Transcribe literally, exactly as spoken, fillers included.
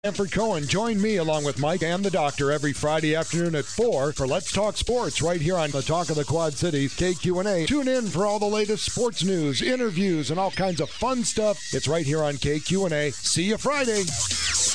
Sanford Cohen. Join me along with Mike and the Doctor every Friday afternoon at four for Let's Talk Sports right here on the Talk of the Quad Cities, K Q and A. Tune in for all the latest sports news, interviews, and all kinds of fun stuff. It's right here on K Q and A. See you Friday.